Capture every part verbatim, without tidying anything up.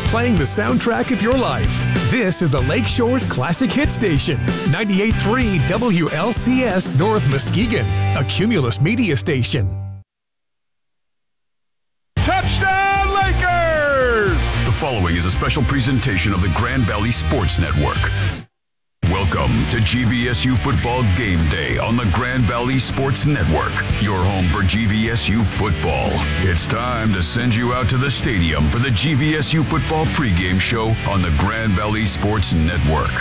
playing the soundtrack of your life. This is the Lakeshore's Classic Hit Station, ninety-eight point three W L C S North Muskegon, a Cumulus media station. Touchdown, Lakers! The following is a special presentation of the Grand Valley Sports Network. Welcome to G V S U Football Game Day on the Grand Valley Sports Network, your home for G V S U football. It's time to send you out to the stadium for the G V S U Football pregame show on the Grand Valley Sports Network.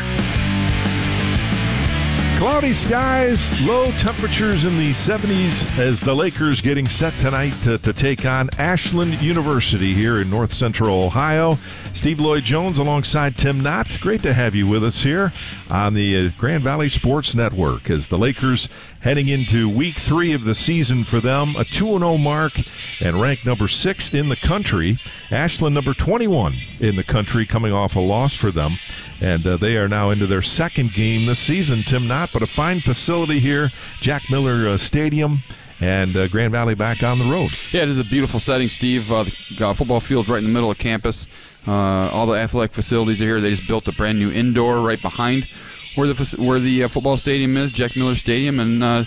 Cloudy skies, low temperatures in the seventies as the Lakers getting set tonight to, to take on Ashland University here in North Central Ohio. Steve Lloyd-Jones alongside Tim Knott. Great to have you with us here on the Grand Valley Sports Network as the Lakers heading into week three of the season for them, a two and oh mark and ranked number six in the country. Ashland number twenty-one in the country, coming off a loss for them. And uh, they are now into their second game this season, Tim Knott, but a fine facility here, Jack Miller uh, Stadium, and uh, Grand Valley back on the road. Yeah, it is a beautiful setting, Steve. Uh, the uh, football field's right in the middle of campus. Uh, all the athletic facilities are here. They just built a brand new indoor right behind where the where the uh, football stadium is, Jack Miller Stadium, and uh,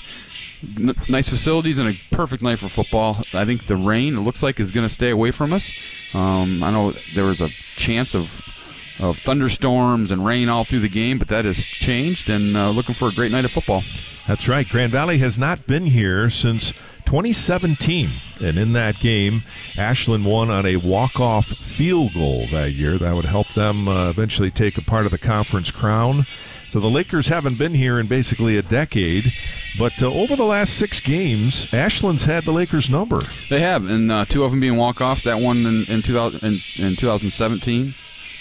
n- nice facilities and a perfect night for football. I think the rain, it looks like, is going to stay away from us. Um, I know there was a chance of of thunderstorms and rain all through the game, but that has changed, and uh, looking for a great night of football. That's right. Grand Valley has not been here since twenty seventeen, and in that game, Ashland won on a walk-off field goal that year. That would help them uh, eventually take a part of the conference crown. So the Lakers haven't been here in basically a decade, but uh, over the last six games, Ashland's had the Lakers' number. They have, and uh, two of them being walk-offs. That one in, in, two thousand, in, in twenty seventeen.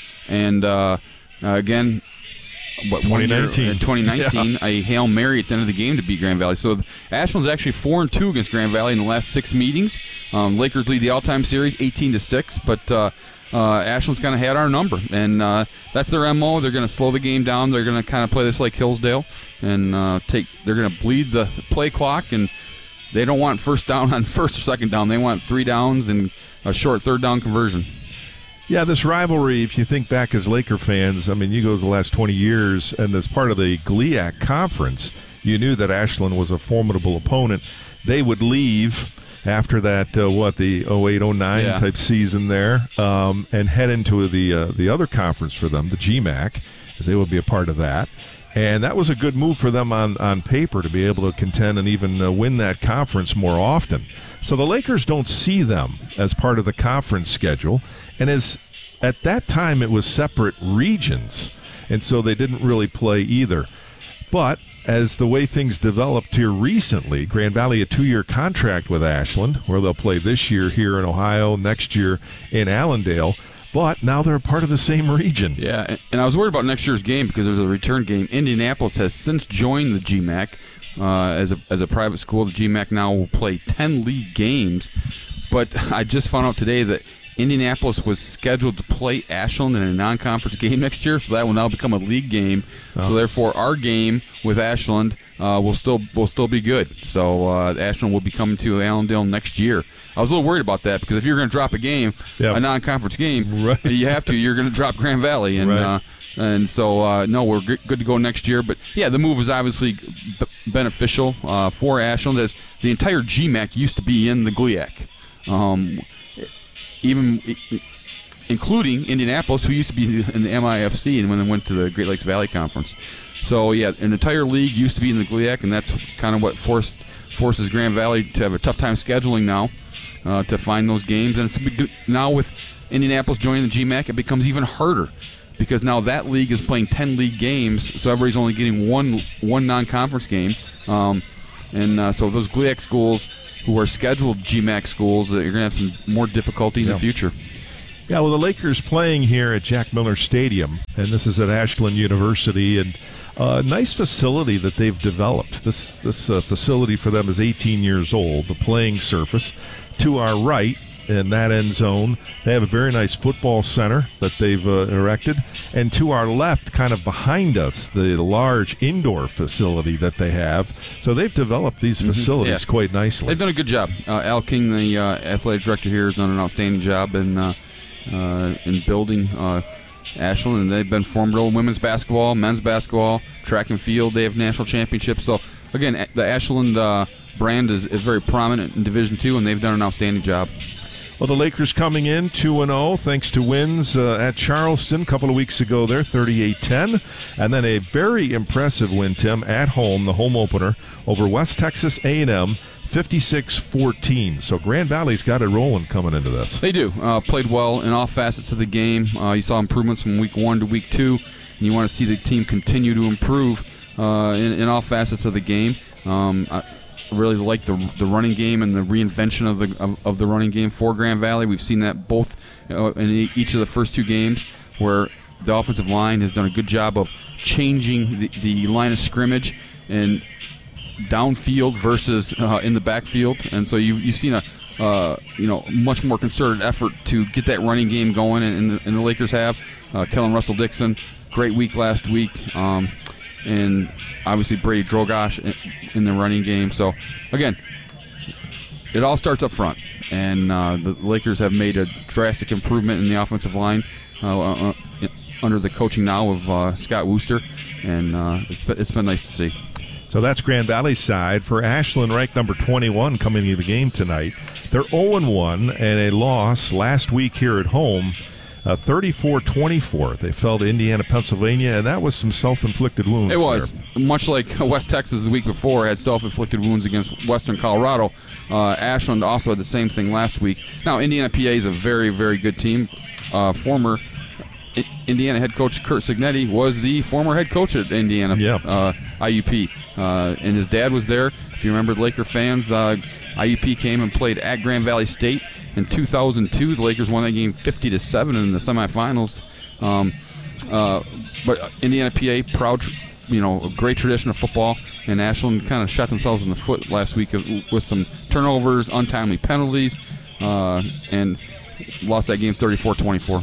And uh, uh, again, what, twenty nineteen. Year, in twenty nineteen, yeah. a Hail Mary at the end of the game to beat Grand Valley. So Ashland's actually four and two against Grand Valley in the last six meetings. Um, Lakers lead the all-time series eighteen to six, but uh, uh, Ashland's kind of had our number, and uh, that's their M O. They're going to slow the game down. They're going to kind of play this like Hillsdale, and uh, take. They're going to bleed the play clock, and they don't want first down on first or second down. They want three downs and a short third down conversion. Yeah, this rivalry, if you think back as Laker fans, I mean, you go the last twenty years, and as part of the G L I A C conference, you knew that Ashland was a formidable opponent. They would leave after that, uh, what, the oh eight oh nine yeah. type season there, um, and head into the uh, the other conference for them, the G M A C, as they would be a part of that. And that was a good move for them on, on paper to be able to contend and even uh, win that conference more often. So the Lakers don't see them as part of the conference schedule. And as at that time, it was separate regions, and so they didn't really play either. But as the way things developed here recently, Grand Valley a two-year contract with Ashland, where they'll play this year here in Ohio, next year in Allendale. But now they're a part of the same region. Yeah, and I was worried about next year's game because there's a return game. Indianapolis has since joined the G M A C uh, as a as a private school. The G M A C now will play ten league games, but I just found out today that Indianapolis was scheduled to play Ashland in a non-conference game next year, so that will now become a league game. Oh. So therefore, our game with Ashland uh, will still will still be good. So uh, Ashland will be coming to Allendale next year. I was a little worried about that because if you're going to drop a game, yep. a non-conference game, right. you have to. You're going to drop Grand Valley, and right. uh, and so uh, no, we're good, good to go next year. But yeah, the move is obviously b- beneficial uh, for Ashland, as the entire G M A C used to be in the G L I A C. Um, even including Indianapolis, who used to be in the M I F C and when they went to the Great Lakes Valley Conference. So, yeah, an entire league used to be in the G L I A C, and that's kind of what forced forces Grand Valley to have a tough time scheduling now uh, to find those games. And it's now with Indianapolis joining the G M A C, it becomes even harder because now that league is playing ten league games, so everybody's only getting one one non-conference game. Um, and uh, so those G L I A C schools who are scheduled G M A C schools, uh, you're going to have some more difficulty in yeah. the future. Yeah, well, the Lakers playing here at Jack Miller Stadium, and this is at Ashland University, and a uh, nice facility that they've developed. This this uh, facility for them is eighteen years old, the playing surface. To our right, in that end zone, they have a very nice football center that they've uh, erected. And to our left, kind of behind us, the large indoor facility that they have. So they've developed these facilities mm-hmm. yeah. quite nicely. They've done a good job. Uh, Al King, the uh, athletic director here, has done an outstanding job, and uh, uh, in building uh, Ashland, and they've been formidable. Women's basketball, men's basketball, track and field, they have national championships. So, again, the Ashland uh, brand is, is very prominent in Division two, and they've done an outstanding job. Well, the Lakers coming in two and oh thanks to wins uh, at Charleston a couple of weeks ago there, thirty-eight ten. And then a very impressive win, Tim, at home, the home opener, over West Texas A and M, fifty-six fourteen. So Grand Valley's got it rolling coming into this. They do. Uh, played well in all facets of the game. Uh, you saw improvements from week one to week two, and you want to see the team continue to improve uh, in, in all facets of the game. Um, I, really like the the running game and the reinvention of the of, of the running game for Grand Valley. We've seen that both uh, in each of the first two games, where the offensive line has done a good job of changing the, the line of scrimmage and downfield versus uh, in the backfield, and so you you've seen a uh, you know much more concerted effort to get that running game going, and, and, the, and the Lakers have. Uh, Kellen Russell Dixon, great week last week. Um, And obviously Brady Drogosh in, in the running game. So, again, it all starts up front. And uh, the Lakers have made a drastic improvement in the offensive line uh, uh, under the coaching now of uh, Scott Wooster. And uh, it's, been, it's been nice to see. So that's Grand Valley's side. For Ashland, ranked number twenty-one coming into the game tonight. They're oh and one and a loss last week here at home. Uh, thirty-four twenty-four. They fell to Indiana, Pennsylvania, and that was some self-inflicted wounds. It was. There. Much like West Texas the week before had self-inflicted wounds against Western Colorado. Uh, Ashland also had the same thing last week. Now, Indiana P A is a very, very good team. Uh, former I- Indiana head coach Curt Cignetti was the former head coach at Indiana yep. uh, I U P, uh, and his dad was there. If you remember, the Laker fans, uh, I U P came and played at Grand Valley State. In two thousand two, the Lakers won that game fifty to seven in the semifinals. Um, uh, but Indiana P A, proud, you know, a great tradition of football, and Ashland kind of shot themselves in the foot last week with some turnovers, untimely penalties, uh, and lost that game thirty-four twenty-four.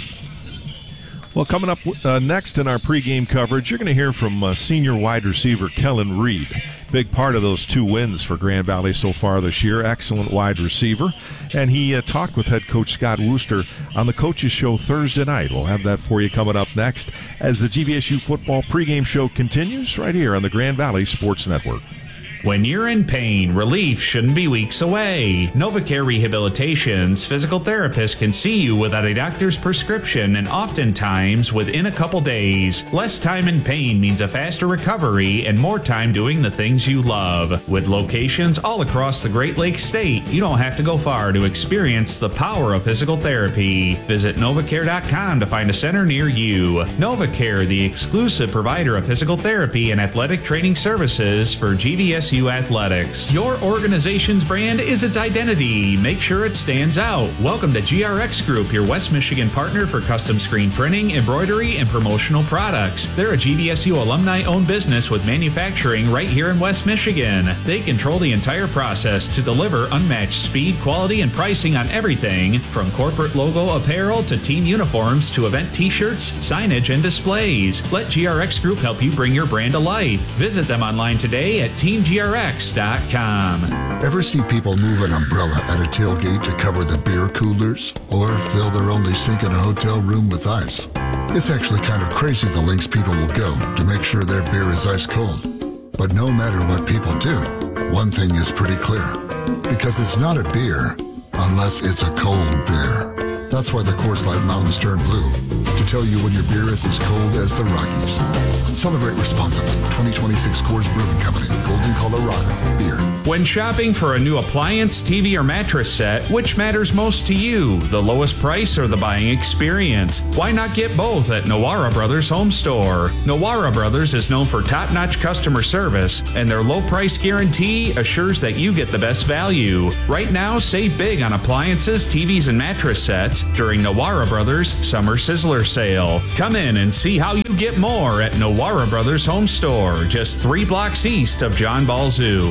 Well, coming up uh, next in our pregame coverage, you're going to hear from uh, senior wide receiver Kellen Reed. Big part of those two wins for Grand Valley so far this year. Excellent wide receiver. And he uh, talked with head coach Scott Wooster on the Coaches Show Thursday night. We'll have that for you coming up next as the G V S U football pregame show continues right here on the Grand Valley Sports Network. When you're in pain, relief shouldn't be weeks away. NovaCare Rehabilitation's physical therapist can see you without a doctor's prescription and oftentimes within a couple days. Less time in pain means a faster recovery and more time doing the things you love. With locations all across the Great Lakes state, you don't have to go far to experience the power of physical therapy. Visit Novacare dot com to find a center near you. NovaCare, the exclusive provider of physical therapy and athletic training services for G V S U Athletics. Your organization's brand is its identity. Make sure it stands out. Welcome to G R X Group, your West Michigan partner for custom screen printing, embroidery, and promotional products. They're a G V S U alumni-owned business with manufacturing right here in West Michigan. They control the entire process to deliver unmatched speed, quality, and pricing on everything from corporate logo apparel to team uniforms to event t-shirts, signage, and displays. Let G R X Group help you bring your brand to life. Visit them online today at team G R X dot com. Ever see people move an umbrella at a tailgate to cover the beer coolers? Or fill their only sink in a hotel room with ice? It's actually kind of crazy the lengths people will go to make sure their beer is ice cold. But no matter what people do, one thing is pretty clear. Because it's not a beer unless it's a cold beer. That's why the Coors Light Mountains turn blue, to tell you when your beer is as cold as the Rockies. Celebrate responsibly. twenty twenty-six Coors Brewing Company, Golden, Colorado. Beer. When shopping for a new appliance, T V, or mattress set, which matters most to you, the lowest price or the buying experience? Why not get both at Nowara Brothers Home Store? Nowara Brothers is known for top-notch customer service, and their low price guarantee assures that you get the best value. Right now, save big on appliances, T Vs, and mattress sets during Nowara Brothers Summer Sizzler Sale. Come in and see how you get more at Nowara Brothers Home Store, just three blocks east of John Ball Zoo.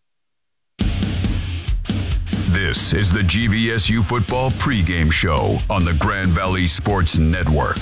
This is the G V S U football pregame show on the Grand Valley Sports Network.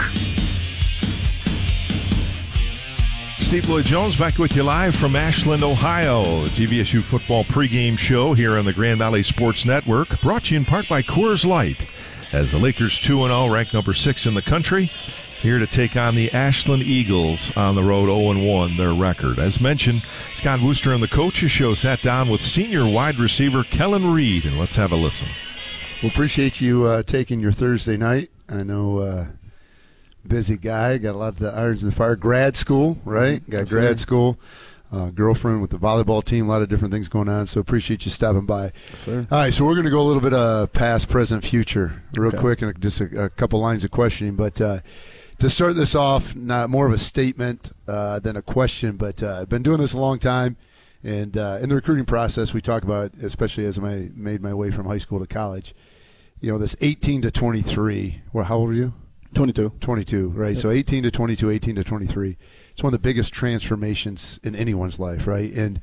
Steve Lloyd-Jones back with you live from Ashland, Ohio. G V S U football pregame show here on the Grand Valley Sports Network, brought to you in part by Coors Light. as the Lakers two and oh, ranked number six in the country, here to take on the Ashland Eagles on the road, oh and one, their record. As mentioned, Scott Wooster and the Coaches Show sat down with senior wide receiver Kellen Reed, and let's have a listen. Well, appreciate you uh, taking your Thursday night. I know uh, busy guy, got a lot of the irons in the fire. Grad school, right? Mm-hmm. Got That's grad right. school. Uh, girlfriend with the volleyball team, a lot of different things going on, so appreciate you stopping by. Yes, sir. All right, so we're going to go a little bit of past, present, future real okay. quick, and just a, a couple lines of questioning. But uh, to start this off, not more of a statement uh, than a question, but uh, I've been doing this a long time, and uh, in the recruiting process, we talk about, especially as I made my way from high school to college, you know, this eighteen to twenty-three. Well, how old are you? twenty-two. twenty-two, right? Yep. So eighteen to twenty-two, eighteen to twenty-three. It's one of the biggest transformations in anyone's life, right? And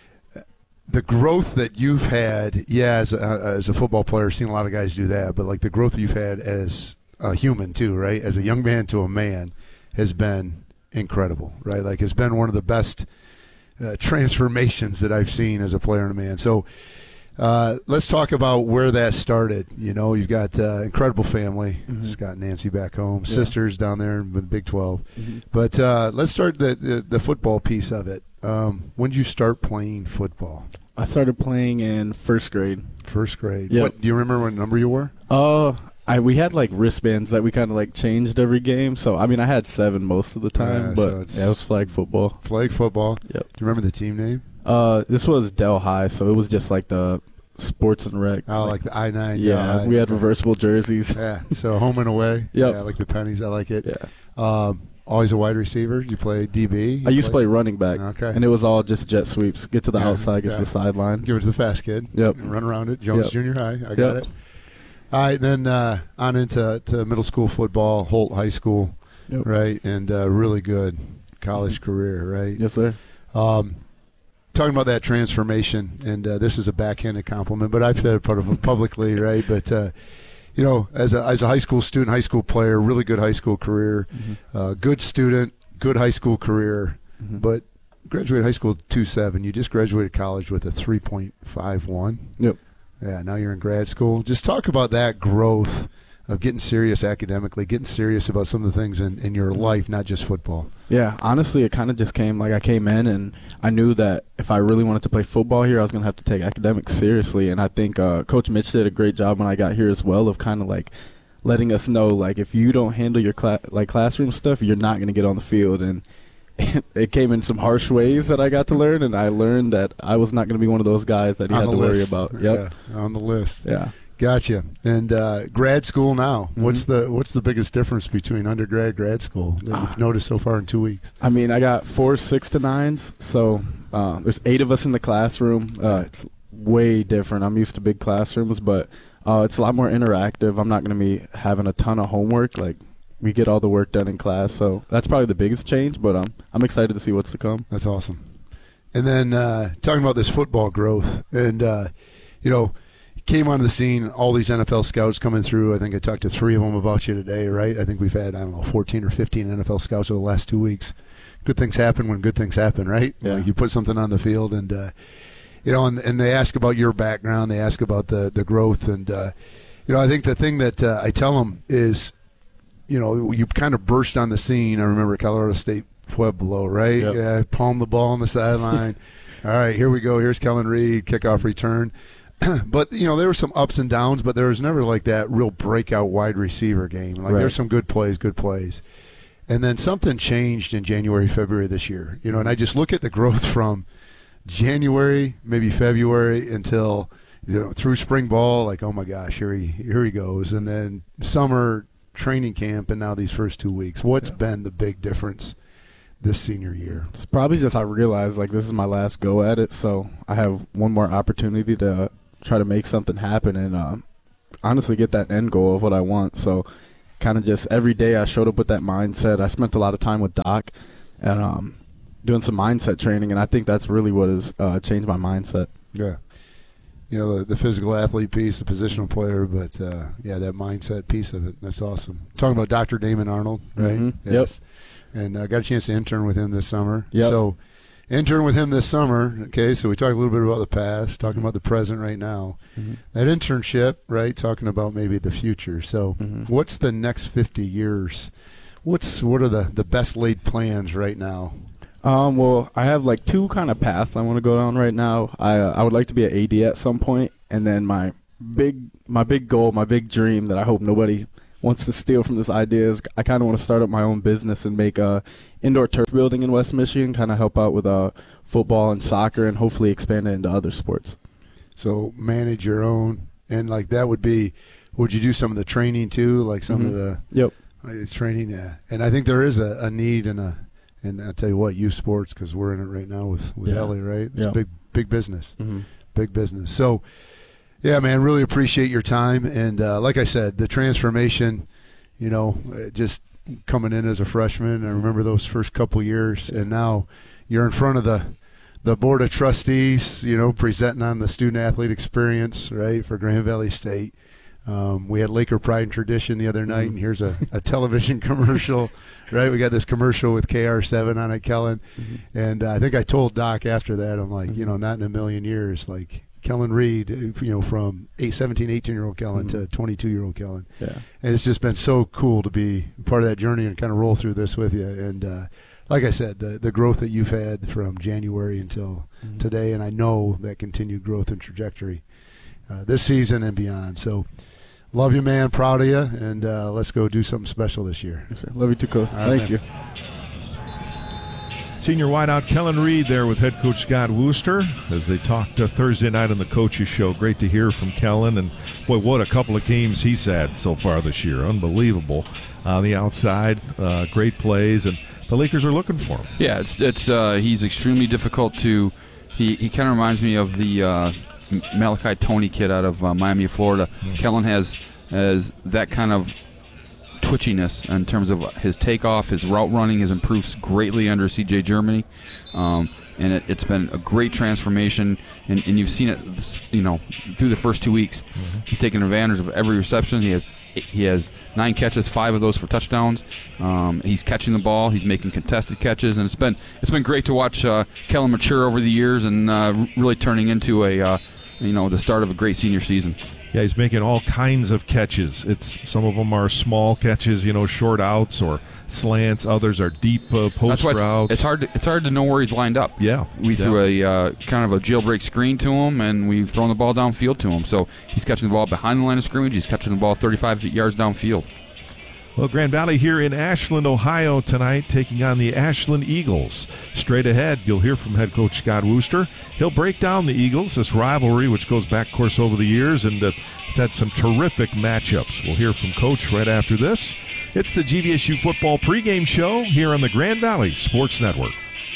the growth that you've had, yeah, as a, as a football player, seen a lot of guys do that, but like the growth you've had as a human too, right? As a young man to a man has been incredible, right? Like it's been one of the best uh, transformations that I've seen as a player and a man. So uh, let's talk about where that started. You know, you've got uh, incredible family, mm-hmm. Scott and Nancy back home, yeah. sisters down there in the Big twelve. Mm-hmm. But uh, let's start the, the, the football piece of it. Um, when did you start playing football? I started playing in first grade. First grade. Yep. What, do you remember what number you were? Uh, I we had like wristbands that we kind of like changed every game. So, I mean, I had seven most of the time, uh, but so yeah, it was flag football. Flag football. Yep. Do you remember the team name? Uh, this was Del High, so it was just like the sports and rec. Oh, like, like the I nine. Yeah, Del we had reversible jerseys. Yeah, so home and away. Yep. Yeah, like the pennies. I like it. Yeah. Um, always a wide receiver. You play D B? You I used play? to play running back. Okay. And it was all just jet sweeps. Get to the yeah, outside, get yeah. to the sideline. Give it to the fast kid. Yep. And run around it. Jones yep. Junior High. I yep. got it. All right, then uh, on into to middle school football, Holt High School, yep. right? And uh, really good college career, right? Yes, sir. Um, talking about that transformation, and uh, this is a backhanded compliment, but I've said it publicly, right? But, uh, you know, as a, as a high school student, high school player, really good high school career, mm-hmm. uh, good student, good high school career, mm-hmm. but graduated high school two point seven. You just graduated college with a three point five one. Yep. Yeah, now you're in grad school. Just talk about that growth of getting serious academically, getting serious about some of the things in, in your life, not just football. Yeah, honestly, it kind of just came like I came in and I knew that if I really wanted to play football here, I was going to have to take academics seriously. And I think uh, Coach Mitch did a great job when I got here as well of kind of like letting us know, like, if you don't handle your cla- like classroom stuff, you're not going to get on the field. And it came in some harsh ways that I got to learn, and I learned that I was not going to be one of those guys that he on had to list. worry about. Yep. Yeah, on the list. Yeah. Gotcha. And uh, grad school now, Mm-hmm. what's the what's the biggest difference between undergrad grad school that you've uh, noticed so far in two weeks? I mean, I got four six to nines, so uh, there's eight of us in the classroom. Uh, it's way different. I'm used to big classrooms, but uh, it's a lot more interactive. I'm not going to be having a ton of homework. Like, we get all the work done in class, so that's probably the biggest change, but um, I'm excited to see what's to come. That's awesome. And then uh, talking about this football growth, and, uh, you know, came onto the scene, all these N F L scouts coming through. I think I talked to three of them about you today, right? I think we've had, I don't know, fourteen or fifteen N F L scouts over the last two weeks. Good things happen when good things happen, right? Yeah. Like you put something on the field, and, uh, you know, and, and they ask about your background. They ask about the, the growth. And, uh, you know, I think the thing that uh, I tell them is, you know, you kind of burst on the scene. I remember Colorado State Pueblo, right? Yep. Yeah, palm the ball on the sideline. All right, here we go. Here's Kellen Reed, kickoff return. But, you know, there were some ups and downs, but there was never like that real breakout wide receiver game. Like right. There's some good plays, good plays. And then something changed in January, February this year. You know, and I just look at the growth from January, maybe February, until, you know, through spring ball, like, oh my gosh, here he here he goes. And then summer training camp, and now these first two weeks. What's yeah. been the big difference this senior year? It's probably just I realized, like, this is my last go at it, so I have one more opportunity to try to make something happen and uh, honestly get that end goal of what I want. So kind of just every day I showed up with that mindset. I spent a lot of time with Doc and um, doing some mindset training, and I think that's really what has uh, changed my mindset. Yeah. You know, the, the physical athlete piece, the positional player, but, uh, yeah, that mindset piece of it, that's awesome. Talking about Doctor Damon Arnold, right? Mm-hmm. Yes. Yep. And I uh, got a chance to intern with him this summer. Yep. So, intern with him this summer. Okay, so we talked a little bit about the past, talking about the present right now. Mm-hmm. That internship, right, talking about maybe the future. So mm-hmm. what's the next fifty years? What's What are the, the best laid plans right now? Um, well, I have like two kind of paths I want to go down right now. I uh, I would like to be an A D at some point, and then my big my big goal, my big dream that I hope nobody wants to steal from this idea is I kind of want to start up my own business and make a indoor turf building in West Michigan, kind of help out with uh, football and soccer, and hopefully expand it into other sports. So manage your own, and like that would be, would you do some of the training too, like some mm-hmm. of the yep it's training, yeah. And I think there is a, a need and a and I'll tell you what, youth sports, because we're in it right now with with yeah. Ellie, right? It's yeah. big big business, mm-hmm. big business. So. Yeah, man, really appreciate your time. And uh, like I said, the transformation, you know, just coming in as a freshman, I remember those first couple years, and now you're in front of the the board of trustees, you know, presenting on the student-athlete experience, right, for Grand Valley State. Um, we had Laker Pride and Tradition the other night, mm-hmm. and here's a, a television commercial, right? We got this commercial with K R seven on it, Kellen. Mm-hmm. And uh, I think I told Doc after that, I'm like, mm-hmm. you know, not in a million years, like, Kellen Reed, you know, from eight, seventeen, eighteen-year-old Kellen mm-hmm. to twenty-two-year-old Kellen. Yeah. And it's just been so cool to be part of that journey and kind of roll through this with you. And uh, like I said, the the growth that you've had from January until mm-hmm. today, and I know that continued growth and trajectory uh, this season and beyond. So love you, man. Proud of you. And uh, let's go do something special this year. Yes, sir. Love you too, Coach. Right, Thank man. you. Senior wideout Kellen Reed there with head coach Scott Wooster as they talked uh, Thursday night on the Coaches Show. Great to hear from Kellen, and boy, what a couple of games he's had so far this year. Unbelievable on the outside, uh, great plays, and the Lakers are looking for him. Yeah, it's it's uh, he's extremely difficult to. He he kind of reminds me of the uh, Malachi Toney kid out of uh, Miami, Florida. Mm-hmm. Kellen has has that kind of twitchiness in terms of his takeoff, his route running has improved greatly under C J Germany, um, and it, it's been a great transformation. And, and you've seen it, you know, through the first two weeks. Mm-hmm. He's taken advantage of every reception. He has he has nine catches, five of those for touchdowns. Um, he's catching the ball. He's making contested catches, and it's been it's been great to watch uh, Kellen mature over the years and uh, really turning into a uh, you know the start of a great senior season. Yeah, he's making all kinds of catches. It's some of them are small catches, you know, short outs or slants. Others are deep uh, post That's why routes. It's, it's hard. To, it's hard to know where he's lined up. Yeah, we yeah. threw a uh, kind of a jailbreak screen to him, and we've thrown the ball downfield to him. So he's catching the ball behind the line of scrimmage. He's catching the ball thirty-five yards downfield. Well, Grand Valley here in Ashland, Ohio tonight, taking on the Ashland Eagles. Straight ahead, you'll hear from head coach Scott Wooster. He'll break down the Eagles, this rivalry which goes back, of course, over the years, and uh, had some terrific matchups. We'll hear from Coach right after this. It's the G V S U Football pregame show here on the Grand Valley Sports Network.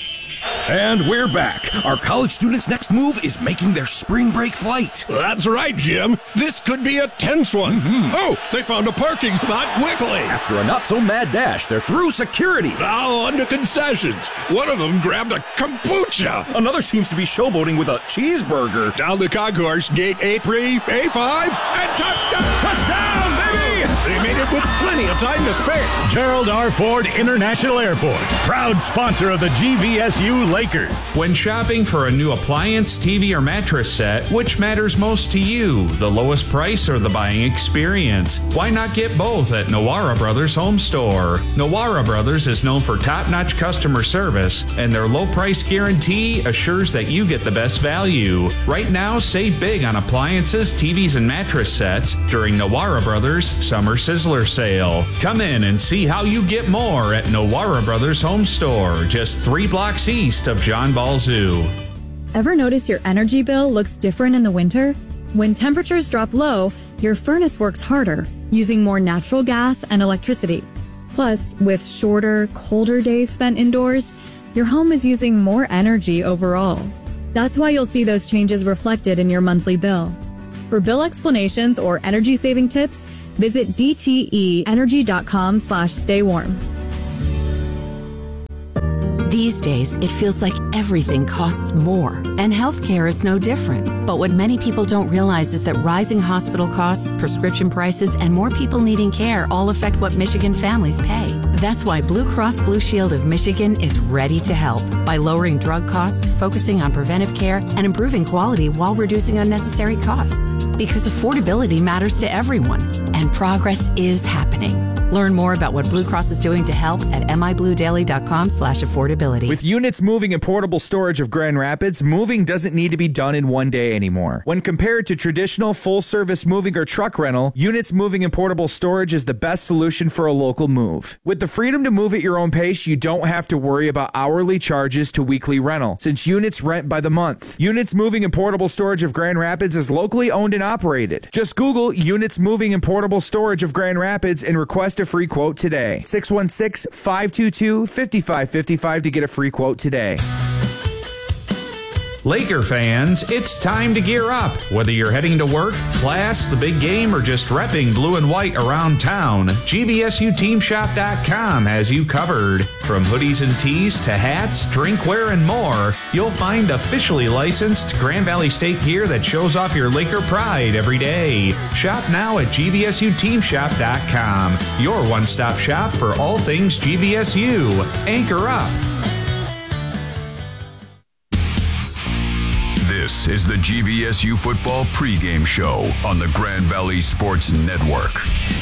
And we're back. Our college students' next move is making their spring break flight. That's right, Jim. This could be a tense one. Mm-hmm. Oh, they found a parking spot quickly. After a not-so-mad dash, they're through security. Now on to concessions. One of them grabbed a kombucha. Another seems to be showboating with a cheeseburger. Down the concourse, gate A three, A five, and touchdown! Touchdown, baby! They made it with plenty of time to spare. Gerald R. Ford International Airport, proud sponsor of the G V S U Lakers. When shopping for a new appliance, T V, or mattress set, which matters most to you, the lowest price or the buying experience? Why not get both at Nawara Brothers Home Store? Nawara Brothers is known for top-notch customer service, and their low price guarantee assures that you get the best value. Right now, save big on appliances, T Vs, and mattress sets during Nawara Brothers Summer Sizzler Sale. Come in and see how you get more at Nawara Brothers Home Store, just three blocks east of John Ball Zoo. Ever notice your energy bill looks different in the winter? When temperatures drop low, your furnace works harder, using more natural gas and electricity. Plus, with shorter, colder days spent indoors, your home is using more energy overall. That's why you'll see those changes reflected in your monthly bill. For bill explanations or energy-saving tips, visit d t e energy dot com slash stay warm. These days, it feels like everything costs more, and healthcare is no different. But what many people don't realize is that rising hospital costs, prescription prices, and more people needing care all affect what Michigan families pay. That's why Blue Cross Blue Shield of Michigan is ready to help by lowering drug costs, focusing on preventive care, and improving quality while reducing unnecessary costs. Because affordability matters to everyone, and progress is happening. Learn more about what Blue Cross is doing to help at mibluedaily.com slash affordability. With Units Moving and Portable Storage of Grand Rapids, moving doesn't need to be done in one day anymore. When compared to traditional full-service moving or truck rental, Units Moving and Portable Storage is the best solution for a local move. With the freedom to move at your own pace, you don't have to worry about hourly charges to weekly rental, since Units rent by the month. Units Moving and Portable Storage of Grand Rapids is locally owned and operated. Just Google Units Moving and Portable Storage of Grand Rapids and request a free quote today. six one six, five two two, five five five five to get a free quote today. Laker fans, it's time to gear up. Whether you're heading to work, class, the big game, or just repping blue and white around town, G V S U team shop dot com has you covered. From hoodies and tees to hats, drinkware, and more, you'll find officially licensed Grand Valley State gear that shows off your Laker pride every day. Shop now at G V S U team shop dot com, your one-stop shop for all things G V S U. Anchor up. This is the G V S U Football pregame show on the Grand Valley Sports Network.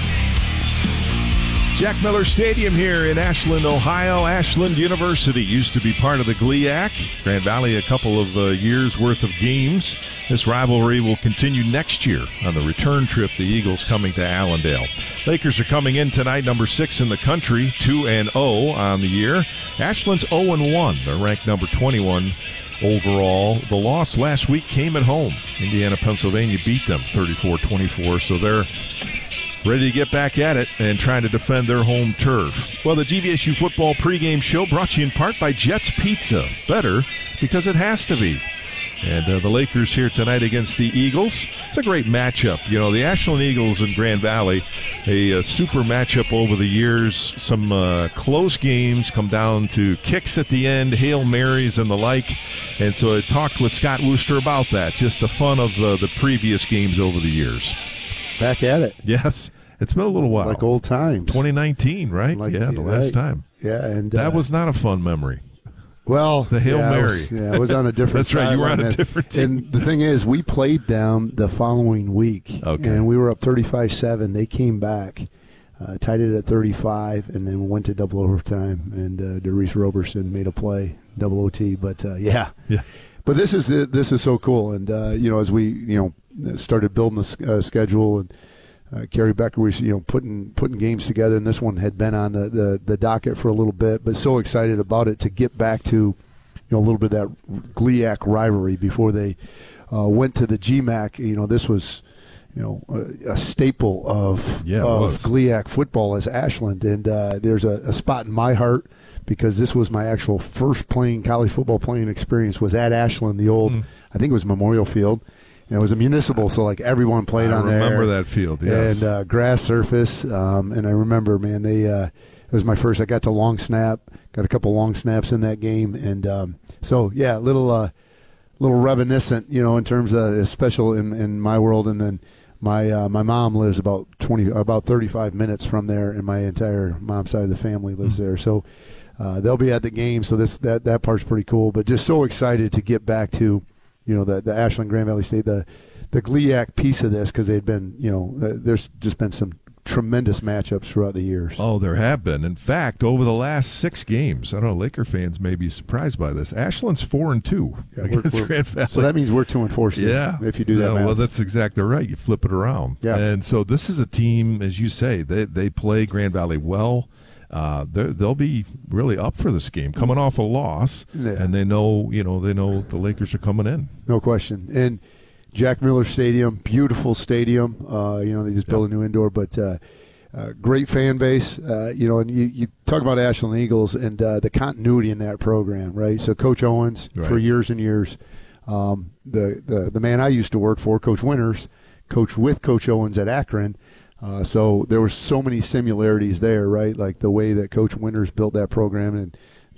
Jack Miller Stadium here in Ashland, Ohio. Ashland University used to be part of the G L I A C. Grand Valley a couple of uh, years worth of games. This rivalry will continue next year on the return trip, the Eagles coming to Allendale. Lakers are coming in tonight, number six in the country, two and oh on the year. Ashland's oh and one. They're ranked number twenty-one overall. The loss last week came at home. Indiana, Pennsylvania beat them thirty-four twenty-four, so they're ready to get back at it and trying to defend their home turf. Well, the G V S U Football pregame show brought to you in part by Jets Pizza. Better because it has to be. And uh, the Lakers here tonight against the Eagles. It's a great matchup. You know, the Ashland Eagles and Grand Valley, a, a super matchup over the years. Some uh, close games come down to kicks at the end, Hail Marys and the like. And so I talked with Scott Wooster about that, just the fun of uh, the previous games over the years. Back at it. Yes. It's been a little while. Like old times. twenty nineteen, right? Like, yeah, the last right. time. Yeah, and that uh, was not a fun memory. Well, the Hail yeah, Mary. I was, yeah, I was on a different That's right, you were on a and, different team. And the thing is, we played them the following week, okay. and we were up thirty-five seven. They came back, uh, tied it at thirty-five, and then went to double overtime, and uh, Derice Roberson made a play, double O T. But, uh, yeah. yeah. But this is this is so cool, and, uh, you know, as we, you know, started building the uh, schedule, and Uh, Kerry Becker was, you know, putting putting games together, and this one had been on the, the, the docket for a little bit, but so excited about it to get back to, you know, a little bit of that G L I A C rivalry before they uh, went to the G M A C. You know, this was, you know, a, a staple of yeah, of G L I A C football as Ashland, and uh, there's a, a spot in my heart because this was my actual first playing college football playing experience was at Ashland, the old, mm. I think it was Memorial Field. And it was a municipal, so like everyone played I on there. I remember that field, yes. And uh, grass surface. Um, and I remember, man, they uh, it was my first. I got to long snap, got a couple long snaps in that game, and um, so yeah, a little uh, little reminiscent, you know, in terms of special in, in my world. And then my uh, my mom lives about twenty, about thirty-five minutes from there, and my entire mom's side of the family lives mm-hmm. there. So uh, they'll be at the game. So this that that part's pretty cool. But just so excited to get back to. You know, the, the Ashland Grand Valley State, the the G L I A C piece of this, because they'd been, you know, uh, there's just been some tremendous matchups throughout the years. Oh, there have been. In fact, over the last six games, I don't know, Laker fans may be surprised by this. Ashland's four and two yeah, against we're, we're, Grand Valley. So that means we're two and four. Steve, yeah, if you do that. No, math. well, that's exactly right. You flip it around. Yeah, and so this is a team, as you say, they they play Grand Valley well. Uh, they'll be really up for this game, coming off a loss, yeah. and they know, you know, they know the Lakers are coming in. No question. And Jack Miller Stadium, beautiful stadium. Uh, you know, they just yep. built a new indoor, but uh, uh, great fan base. Uh, you know, and you, you talk about Ashland Eagles and uh, the continuity in that program, right? So Coach Owens right. for years and years, um, the, the the man I used to work for, Coach Winters, coached with Coach Owens at Akron. Uh, so there were so many similarities there, right? Like the way that Coach Winters built that program and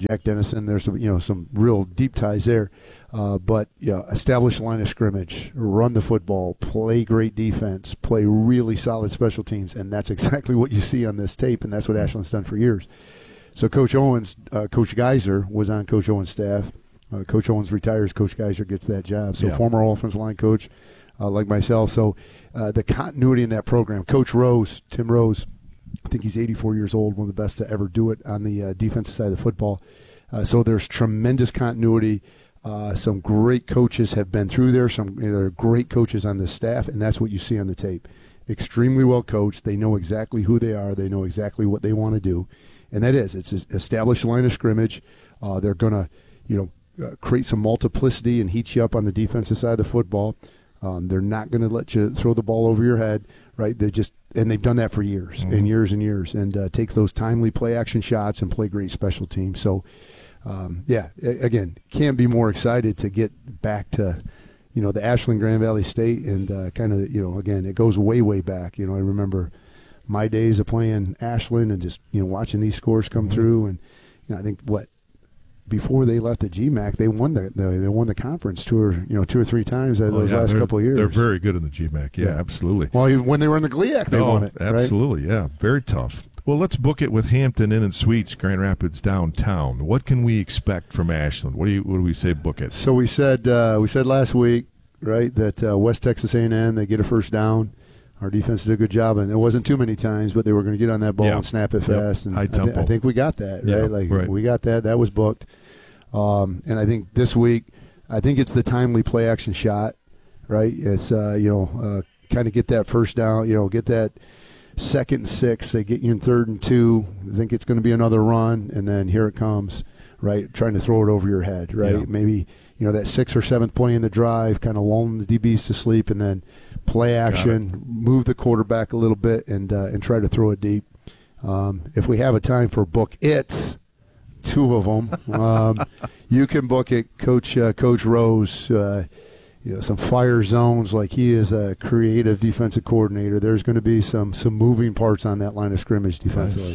Jack Dennison. There's some, you know, some real deep ties there. Uh, but yeah, establish a line of scrimmage, run the football, play great defense, play really solid special teams, and that's exactly what you see on this tape, and that's what Ashland's done for years. So Coach Owens, uh, Coach Geiser was on Coach Owens' staff. Uh, Coach Owens retires, Coach Geiser gets that job. So yeah. former offensive line coach uh, like myself. So uh, the continuity in that program. Coach Rose, Tim Rose, I think he's eighty-four years old, one of the best to ever do it on the uh, defensive side of the football. Uh, so there's tremendous continuity. Uh, some great coaches have been through there. Some you know, there are great coaches on this staff, and that's what you see on the tape. Extremely well coached. They know exactly who they are. They know exactly what they want to do, and that is it's established line of scrimmage. Uh, they're going to, you know, uh, create some multiplicity and heat you up on the defensive side of the football. Um, they're not going to let you throw the ball over your head, right? They just and they've done that for years mm-hmm. and years and years, and uh, takes those timely play action shots and play great special teams. So. Um, yeah, again, can't be more excited to get back to, you know, the Ashland Grand Valley State and uh, kind of, you know, again, it goes way, way back. You know, I remember my days of playing Ashland and just, you know, watching these scores come mm-hmm. through. And, you know, I think what, before they left the G MAC, they won the, the they won the conference two or, you know, two or three times oh, those yeah, last couple of years. They're very good in the G MAC. Yeah, yeah. absolutely. Well, even when they were in the G L I A C, they oh, won it. Absolutely, right? yeah. Very tough. Well, let's book it with Hampton Inn and Suites, Grand Rapids downtown. What can we expect from Ashland? What do you what do we say? Book it. So we said uh, we said last week, right, that uh, West Texas A and M, they get a first down. Our defense did a good job, and it wasn't too many times, but they were going to get on that ball yeah. and snap it fast. Yep. And High tempo. I, th- I think we got that, right? Yeah, like right. we got that. That was booked. Um, and I think this week, I think it's the timely play action shot, right? It's uh, you know, uh, kind of get that first down, you know, get that. Second and six, they get you in third and two. I think it's going to be another run, and then here it comes, right? Trying to throw it over your head, right? Yeah. Maybe, you know, that sixth or seventh play in the drive, kind of lull the D Bs to sleep, and then play action, move the quarterback a little bit, and uh, and try to throw it deep. Um, if we have a time for book it's two of them, um, you can book it, Coach uh, Coach Rose. Uh, You know, some fire zones, like he is a creative defensive coordinator. There's going to be some some moving parts on that line of scrimmage defensively.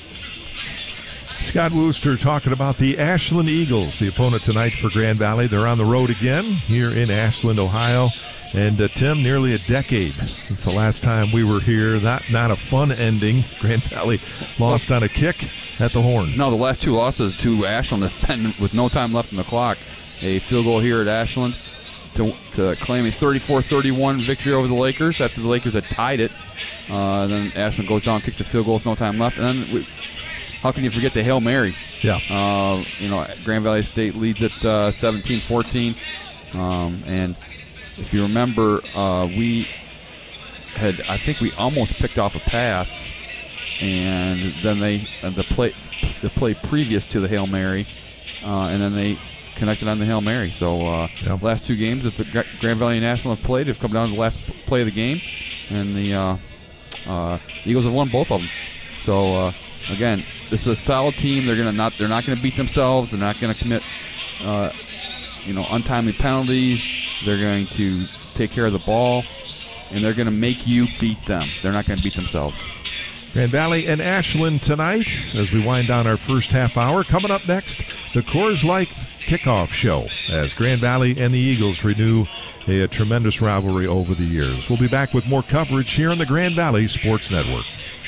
Nice. Scott Wooster talking about the Ashland Eagles, the opponent tonight for Grand Valley. They're on the road again here in Ashland, Ohio. And, uh, Tim, nearly a decade since the last time we were here. Not, not a fun ending. Grand Valley lost on a kick at the Horn. No, the last two losses to Ashland have been with no time left in the clock. A field goal here at Ashland to, to claim a thirty-four thirty-one victory over the Lakers after the Lakers had tied it. Uh, then Ashland goes down, kicks a field goal with no time left. And then we, how can you forget the Hail Mary? Yeah. Uh, you know, Grand Valley State leads at uh, seventeen fourteen. Um, and if you remember, uh, we had, I think we almost picked off a pass. And then they, uh, the play the play previous to the Hail Mary, uh, and then they connected on the Hail Mary. So uh, yep. last two games that the Grand Valley National have played have come down to the last play of the game, and the uh, uh, Eagles have won both of them. So uh, again, this is a solid team. They're gonna not they're not gonna beat themselves. They're not gonna commit uh, you know untimely penalties. They're going to take care of the ball, and they're gonna make you beat them. They're not gonna beat themselves. Grand Valley and Ashland tonight as we wind down our first half hour. Coming up next, the Coors Light kickoff show as Grand Valley and the Eagles renew a, a tremendous rivalry over the years. We'll be back with more coverage here on the Grand Valley Sports Network.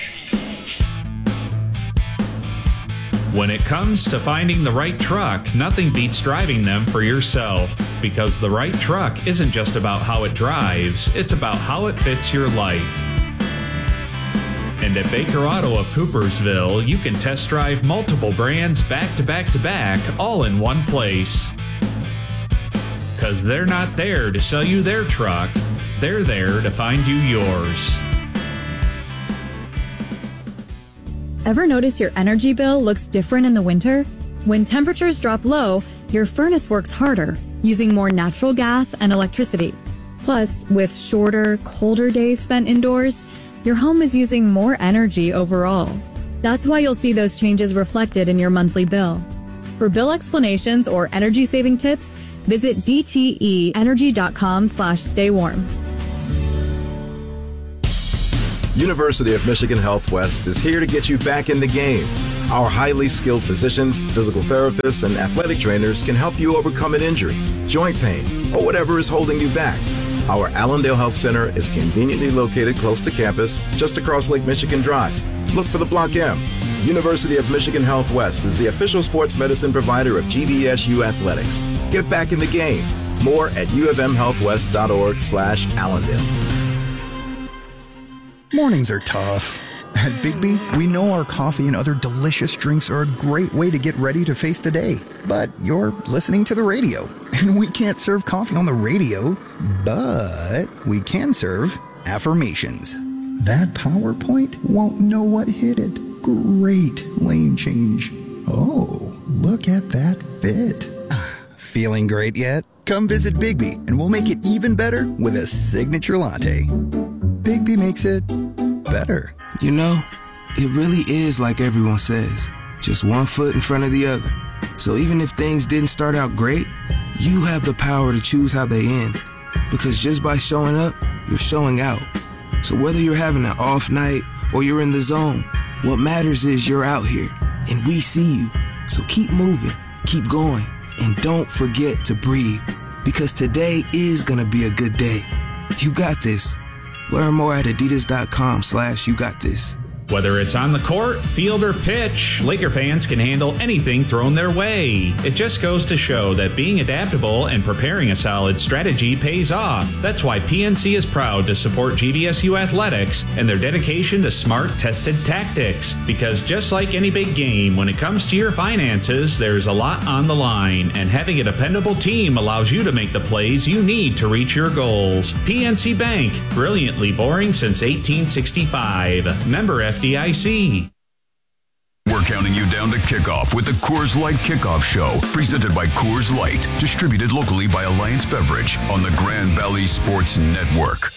When it comes to finding the right truck, nothing beats driving them for yourself, because the right truck isn't just about how it drives, it's about how it fits your life. And at Baker Auto of Coopersville, you can test drive multiple brands back to back to back, all in one place. Because they're not there to sell you their truck, they're there to find you yours. Ever notice your energy bill looks different in the winter? When temperatures drop low, your furnace works harder, using more natural gas and electricity. Plus, with shorter, colder days spent indoors, your home is using more energy overall. That's why you'll see those changes reflected in your monthly bill. For bill explanations or energy-saving tips, visit d t e energy dot com slash stay warm. University of Michigan Health West is here to get you back in the game. Our highly skilled physicians, physical therapists, and athletic trainers can help you overcome an injury, joint pain, or whatever is holding you back. Our Allendale Health Center is conveniently located close to campus, just across Lake Michigan Drive. Look for the Block M. University of Michigan Health West is the official sports medicine provider of G V S U Athletics. Get back in the game. More at ufmhealthwest.org slash Allendale. Mornings are tough. At Bigby, we know our coffee and other delicious drinks are a great way to get ready to face the day. But you're listening to the radio, and we can't serve coffee on the radio, but we can serve affirmations. That PowerPoint won't know what hit it. Great lane change. Oh, look at that fit. Feeling great yet? Come visit Bigby, and we'll make it even better with a signature latte. Bigby makes it better. You know, it really is like everyone says, just one foot in front of the other. So even if things didn't start out great, you have the power to choose how they end. Because just by showing up, you're showing out. So whether you're having an off night or you're in the zone, what matters is you're out here and we see you. So keep moving, keep going, and don't forget to breathe. Because today is gonna be a good day. You got this. Learn more at adidas.com slash you got this. Whether it's on the court, field, or pitch, Laker fans can handle anything thrown their way. It just goes to show that being adaptable and preparing a solid strategy pays off. That's why P N C is proud to support G V S U Athletics and their dedication to smart, tested tactics. Because just like any big game, when it comes to your finances, there's a lot on the line, and having a dependable team allows you to make the plays you need to reach your goals. P N C Bank, brilliantly boring since eighteen sixty-five. Member F D I C. We're counting you down to kickoff with the Coors Light Kickoff Show, presented by Coors Light, distributed locally by Alliance Beverage on the Grand Valley Sports Network.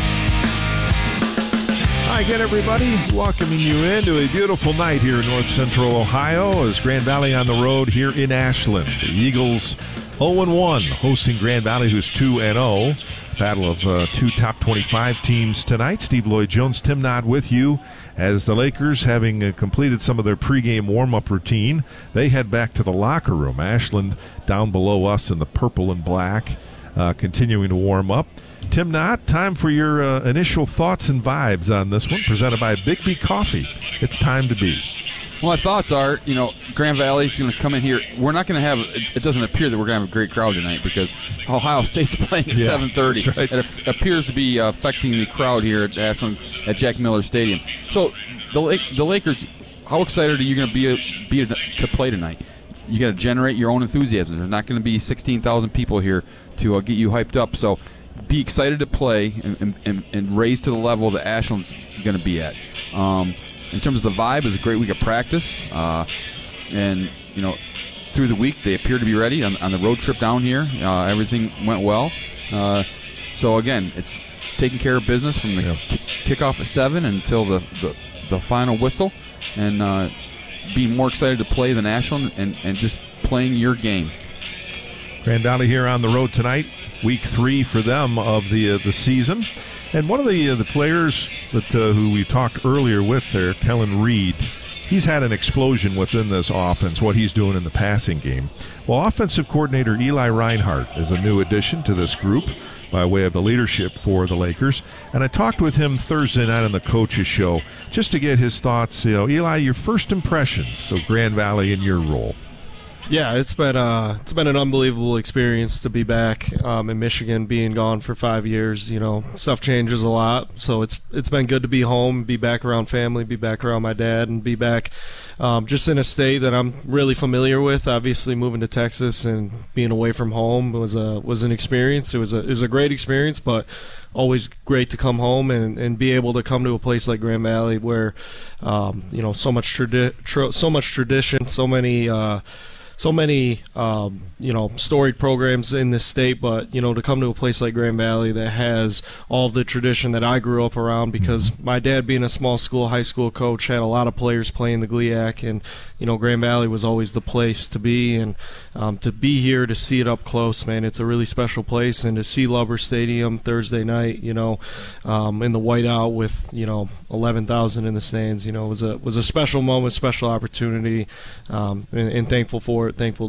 Hi again, everybody. Welcoming you into a beautiful night here in North Central Ohio as Grand Valley on the road here in Ashland. The Eagles oh and one hosting Grand Valley, who's two and oh. Battle of uh, two top twenty-five teams tonight. Steve Lloyd Jones, Tim Nod with you as the Lakers, having uh, completed some of their pregame warm-up routine, they head back to the locker room. Ashland down below us in the purple and black, uh, continuing to warm up. Tim Nod, time for your uh, initial thoughts and vibes on this one, presented by Bigby Coffee. It's time to be. Well, my thoughts are, you know, Grand Valley's going to come in here. We're not going to have, it doesn't appear that we're going to have a great crowd tonight because Ohio State's playing at yeah, seven thirty. Right. It appears to be uh, affecting the crowd here at Ashland at Jack Miller Stadium. So the the Lakers, how excited are you going to be, be to play tonight? You got to generate your own enthusiasm. There's not going to be sixteen thousand people here to uh, get you hyped up. So be excited to play and, and, and raise to the level that Ashland's going to be at. Um, In terms of the vibe, it was a great week of practice. Uh, and, you know, through the week, they appear to be ready. On, on the road trip down here, uh, everything went well. Uh, so, again, it's taking care of business from the yeah. k- kickoff at seven until the, the, the final whistle. And uh, being more excited to play than Ashland and, and just playing your game. Grand Valley here on the road tonight, week three for them of the uh, the season. And one of the uh, the players that uh, who we talked earlier with there, Kellen Reed, he's had an explosion within this offense, what he's doing in the passing game. Well, offensive coordinator Eli Reinhardt is a new addition to this group by way of the leadership for the Lakers. And I talked with him Thursday night on the Coaches Show just to get his thoughts. You know, Eli, your first impressions of Grand Valley in your role. Yeah, it's been uh, it's been an unbelievable experience to be back um, in Michigan, being gone for five years. You know, stuff changes a lot, so it's it's been good to be home, be back around family, be back around my dad, and be back um, just in a state that I'm really familiar with. Obviously, moving to Texas and being away from home was a was an experience. It was a it was a great experience, but always great to come home and, and be able to come to a place like Grand Valley where um, you know so much tradi- tr- so much tradition, so many. Uh, so many um, you know storied programs in this state, but you know to come to a place like Grand Valley that has all the tradition that I grew up around, because mm-hmm. my dad being a small school high school coach had a lot of players playing the G L I A C, and you know Grand Valley was always the place to be, and um, to be here to see it up close, man, it's a really special place. And to see Lubber Stadium Thursday night, you know, um, in the whiteout with you know eleven thousand in the stands, you know, was a was a special moment, special opportunity, um, and, and thankful for it. Thankful